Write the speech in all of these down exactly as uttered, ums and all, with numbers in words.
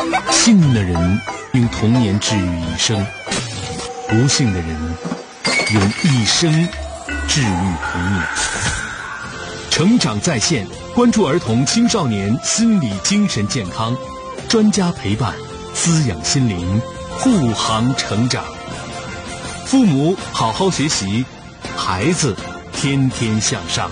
幸运的人用童年治愈一生，不幸的人用一生治愈童年。成长在线，关注儿童青少年心理精神健康，专家陪伴，滋养心灵，护航成长。父母好好学习，孩子天天向上。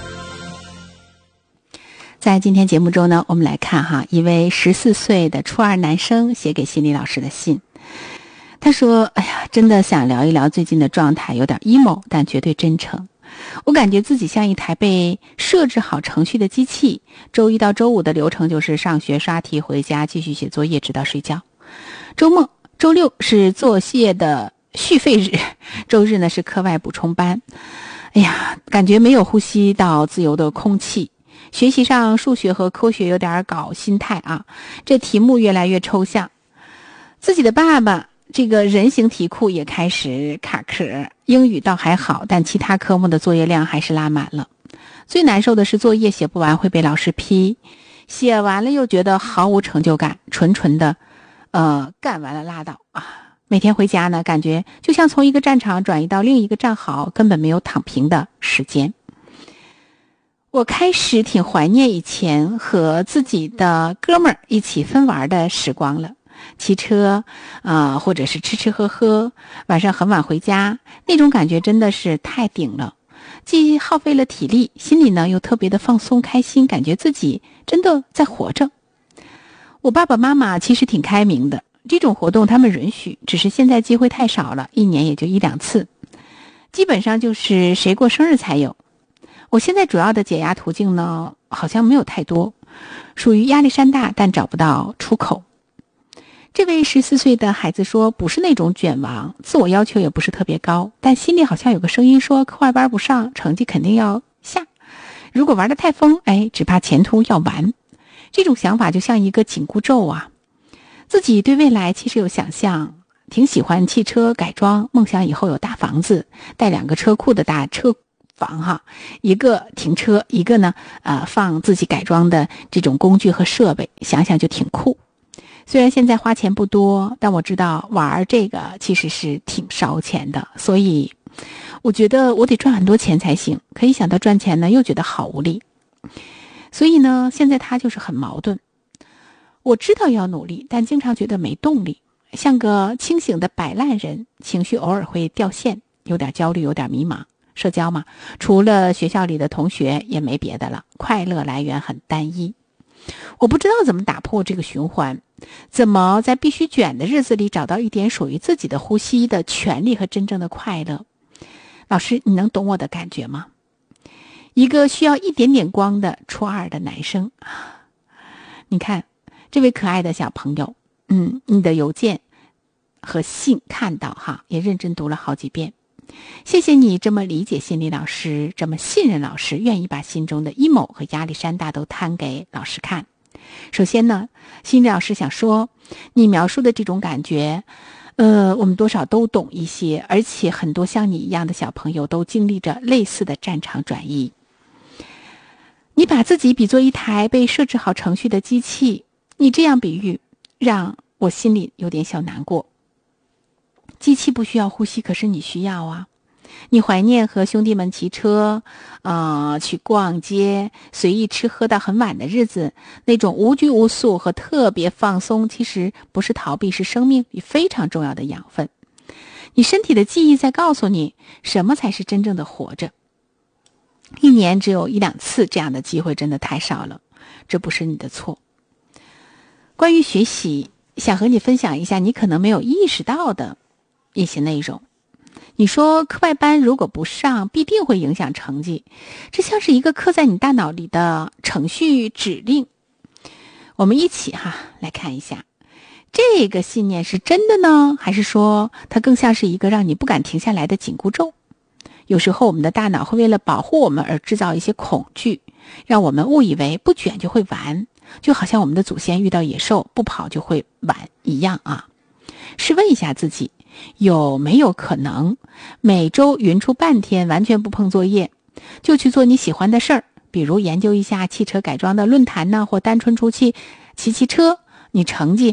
在今天节目中呢，我们来看哈，一位十四岁的初二男生写给心理老师的信。他说：哎呀，真的想聊一聊最近的状态，有点 emo， 但绝对真诚。我感觉自己像一台被设置好程序的机器，周一到周五的流程就是上学、刷题、回家继续写作业直到睡觉。周末周六是作业的续费日，周日呢是课外补充班。哎呀，感觉没有呼吸到自由的空气。学习上数学和科学有点搞心态啊，这题目越来越抽象。自己的爸爸这个人形题库也开始卡壳，英语倒还好，但其他科目的作业量还是拉满了。最难受的是作业写不完会被老师批，写完了又觉得毫无成就感，纯纯的呃干完了拉倒啊。每天回家呢，感觉就像从一个战场转移到另一个战壕，根本没有躺平的时间。我开始挺怀念以前和自己的哥们儿一起分玩的时光了。骑车啊、呃，或者是吃吃喝喝，晚上很晚回家，那种感觉真的是太顶了，既耗费了体力，心里呢又特别的放松开心，感觉自己真的在活着。我爸爸妈妈其实挺开明的，这种活动他们允许，只是现在机会太少了，一年也就一两次，基本上就是谁过生日才有。我现在主要的解压途径呢，好像没有太多，属于压力山大，但找不到出口。这位十四岁的孩子说，不是那种卷王，自我要求也不是特别高，但心里好像有个声音说，课外班不上，成绩肯定要下。如果玩得太疯，哎，只怕前途要完。这种想法就像一个紧箍咒啊。自己对未来其实有想象，挺喜欢汽车改装，梦想以后有大房子，带两个车库的大车房哈，一个停车，一个呢呃放自己改装的这种工具和设备，想想就挺酷。虽然现在花钱不多，但我知道玩这个其实是挺烧钱的，所以我觉得我得赚很多钱才行。可以想到赚钱呢，又觉得好无力。所以呢，现在他就是很矛盾。我知道要努力，但经常觉得没动力，像个清醒的摆烂人，情绪偶尔会掉线，有点焦虑，有点迷茫。社交嘛，除了学校里的同学也没别的了，快乐来源很单一。我不知道怎么打破这个循环，怎么在必须卷的日子里找到一点属于自己的呼吸的权利和真正的快乐。老师，你能懂我的感觉吗？一个需要一点点光的初二的男生，你看这位可爱的小朋友，嗯，你的邮件和信看到哈，也认真读了好几遍。谢谢你这么理解心理老师，这么信任老师，愿意把心中的 emo 和压力山大都摊给老师看。首先呢，心理老师想说，你描述的这种感觉呃，我们多少都懂一些，而且很多像你一样的小朋友都经历着类似的战场转移。你把自己比作一台被设置好程序的机器，你这样比喻让我心里有点小难过。机器不需要呼吸，可是你需要啊。你怀念和兄弟们骑车呃，去逛街，随意吃喝到很晚的日子，那种无拘无束和特别放松，其实不是逃避，是生命里非常重要的养分。你身体的记忆在告诉你什么才是真正的活着。一年只有一两次这样的机会真的太少了，这不是你的错。关于学习，想和你分享一下你可能没有意识到的一些内容。你说课外班如果不上必定会影响成绩，这像是一个刻在你大脑里的程序指令。我们一起哈来看一下，这个信念是真的呢，还是说它更像是一个让你不敢停下来的紧箍咒？有时候我们的大脑会为了保护我们而制造一些恐惧，让我们误以为不卷就会完，就好像我们的祖先遇到野兽不跑就会完一样啊。试问一下自己，有没有可能每周匀出半天完全不碰作业，就去做你喜欢的事儿，比如研究一下汽车改装的论坛呢，或单纯出去骑骑车，你成绩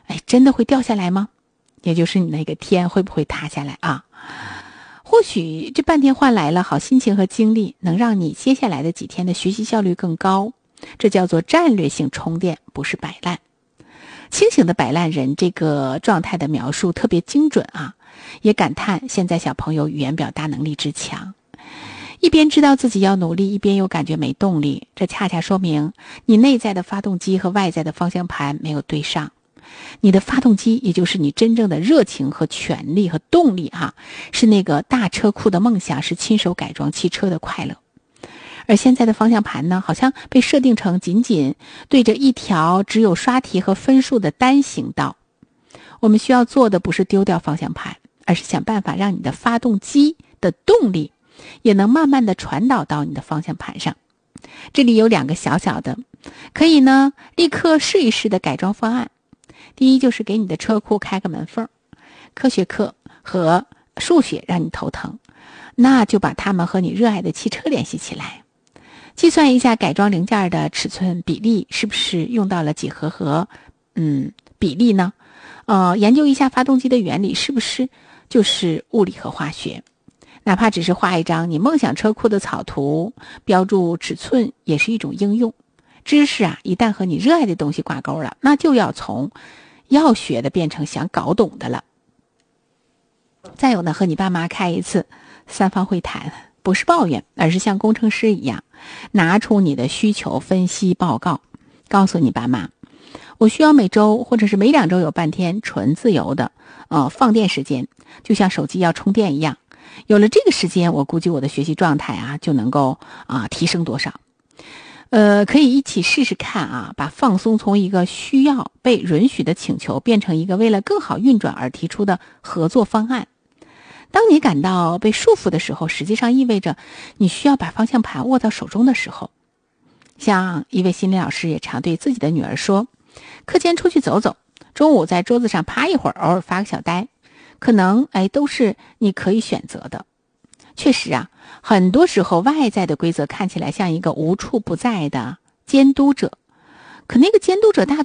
哎，真的会掉下来吗？也就是你那个天会不会塌下来啊？或许这半天换来了好心情和精力，能让你接下来的几天的学习效率更高。这叫做战略性充电，不是摆烂。清醒的摆烂人这个状态的描述特别精准啊，也感叹现在小朋友语言表达能力之强。一边知道自己要努力，一边又感觉没动力，这恰恰说明你内在的发动机和外在的方向盘没有对上。你的发动机，也就是你真正的热情和权力和动力啊，是那个大车库的梦想，是亲手改装汽车的快乐。而现在的方向盘呢，好像被设定成仅仅对着一条只有刷题和分数的单行道。我们需要做的不是丢掉方向盘，而是想办法让你的发动机的动力也能慢慢的传导到你的方向盘上。这里有两个小小的可以呢立刻试一试的改装方案。第一，就是给你的车库开个门缝，科学课和数学让你头疼，那就把它们和你热爱的汽车联系起来。计算一下改装零件的尺寸比例，是不是用到了几何和嗯比例呢？呃，研究一下发动机的原理，是不是就是物理和化学？哪怕只是画一张你梦想车库的草图，标注尺寸也是一种应用。知识啊，一旦和你热爱的东西挂钩了，那就要从要学的变成想搞懂的了。再有呢，和你爸妈开一次三方会谈，不是抱怨，而是像工程师一样，拿出你的需求分析报告，告诉你爸妈，我需要每周或者是每两周有半天纯自由的呃放电时间，就像手机要充电一样。有了这个时间，我估计我的学习状态啊就能够啊提升多少。呃，可以一起试试看啊，把放松从一个需要被允许的请求变成一个为了更好运转而提出的合作方案。当你感到被束缚的时候，实际上意味着你需要把方向盘握到手中的时候。像一位心理老师也常对自己的女儿说，课间出去走走，中午在桌子上趴一会儿，偶尔发个小呆，可能哎都是你可以选择的。确实啊，很多时候外在的规则看起来像一个无处不在的监督者，可那个监督者大多